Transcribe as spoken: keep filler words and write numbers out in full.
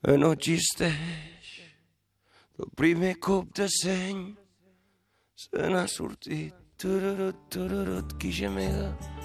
no existeix. El primer cop de seny se n'ha sortit. Tururut, tururut, qui gemega.